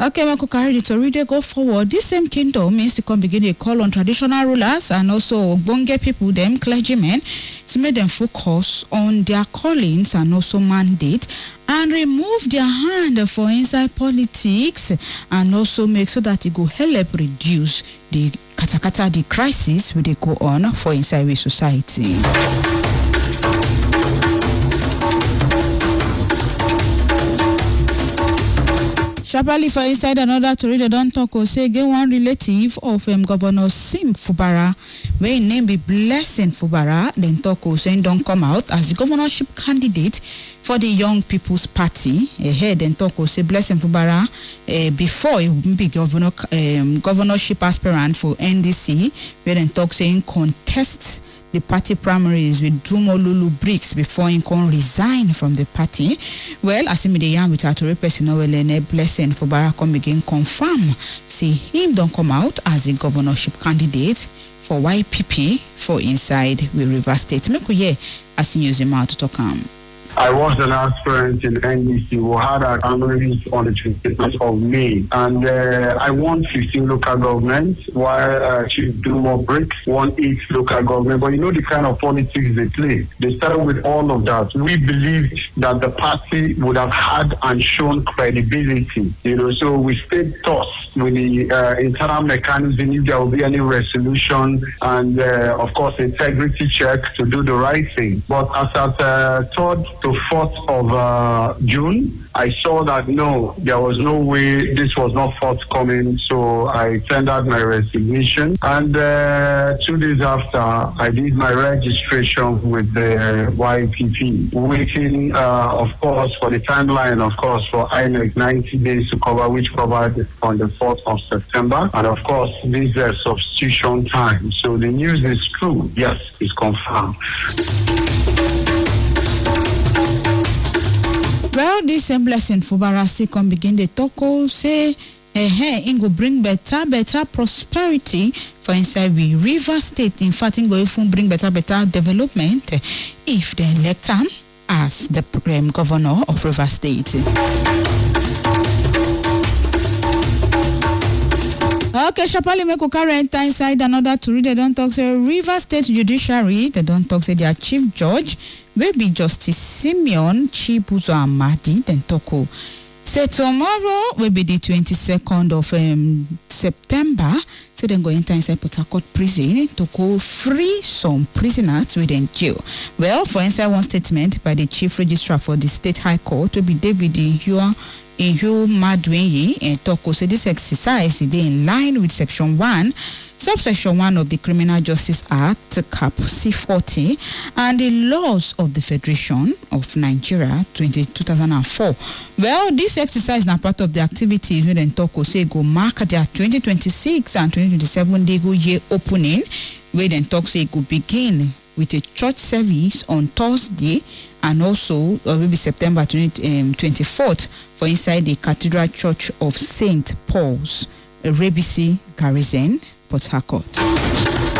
Okay, we could carry the story go forward. This same kingdom means to come begin a call on traditional rulers and also Bonge people, them clergymen, to make them focus on their callings and also mandate and remove their hand for inside politics and also make so that it go help reduce the katakata, the crisis where they go on for inside the society. Sharply for inside another story, they don't talk or say again one relative of Governor Sim Fubara, where name be Blessing Fubara, then talk or saying don't come out as the governorship candidate for the Young People's Party. Ahead then talk or say Blessing Fubara before he would be governorship aspirant for NDC, where then talk saying contest the party primaries with Dumolulu Bricks before he can resign from the party. Well, as him the young with our person Blessing Fubara come again confirm say him don't come out as a governorship candidate for YPP for inside the River State. Make we hear as he use him out to talk. I was an aspirant in NDC who had our primaries on the 25th of May. And I won 15 local governments while Chief Dumo Bricks won 8 local governments. But you know the kind of politics they play. They started with all of that. We believed that the party would have had and shown credibility. So we stayed tossed with the internal mechanism if there will be any resolution and, of course, integrity check to do the right thing. But as at 3rd to 4th of June, I saw that no, there was no way this was not forthcoming, so I tendered my resignation. And 2 days after, I did my registration with the YPP, waiting, of course, for the timeline, of course, for INEC 90 days to cover, which covered on the 4th of September. And of course, this is substitution time. So the news is true. Yes, it's confirmed. Well, this same Blessing Fubara come begin the talk say it go bring better prosperity for inside the River State. In fact, it go even bring better development if they elect him as the governor of River State. Okay, Shapali make current inside another to read. They don't talk say River State Judiciary. They don't talk say their chief judge will be Justice Simeon Chibuzo Amadi. Then talk say tomorrow will be the 22nd of September. So then go enter inside Port Harcourt prison to go free some prisoners within jail. Well, for inside one statement by the chief registrar for the State High Court will be David Ihu Madwenyi and Toko say this exercise is in line with Section 1, Subsection 1 of the Criminal Justice Act, Cap C40, and the laws of the Federation of Nigeria 2004. Well, this exercise is now part of the activities when Toko say go mark their 2026 and 2027 legal year opening, where then Toko say go begin with a church service on Thursday and also maybe September 24th for inside the Cathedral Church of St. Paul's, Rebisi Garrison, Port Harcourt.